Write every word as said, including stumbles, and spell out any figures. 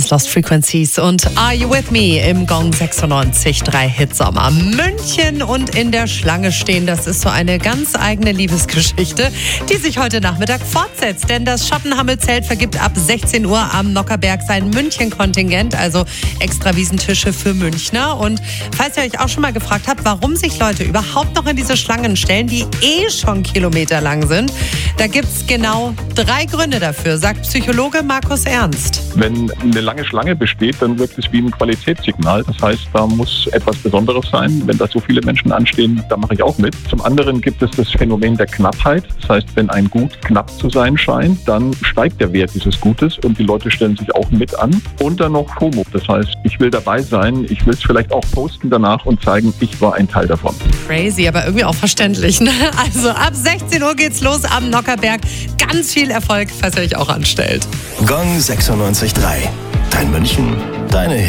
ist Lost Frequencies und Are You With Me im Gong sechsundneunzig Komma drei Hitsommer. München und in der Schlange stehen, das ist so eine ganz eigene Liebesgeschichte, die sich heute Nachmittag fortsetzt. Denn das Schottenhamel-Zelt vergibt ab sechzehn Uhr am Nockherberg sein München-Kontingent, also extra Wiesentische für Münchner. Und falls ihr euch auch schon mal gefragt habt, warum sich Leute überhaupt noch in diese Schlangen stellen, die eh schon kilometerlang sind, da gibt es genau drei Gründe dafür, sagt Psychologe Markus Ernst. Wenn eine lange Schlange besteht, dann wirkt es wie ein Qualitätssignal. Das heißt, da muss etwas Besonderes sein. Wenn da so viele Menschen anstehen, da mache ich auch mit. Zum anderen gibt es das Phänomen der Knappheit. Das heißt, wenn ein Gut knapp zu sein scheint, dann steigt der Wert dieses Gutes und die Leute stellen sich auch mit an. Und dann noch FOMO. Das heißt, ich will dabei sein, ich will es vielleicht auch posten danach und zeigen, ich war ein Teil davon. Crazy, aber irgendwie auch verständlich. Ne? Also ab sechzehn Uhr geht's los am Nockherberg. Ganz viel Erfolg, falls ihr euch auch anstellt. Gong sechsundneunzig Komma drei. Dein München, deine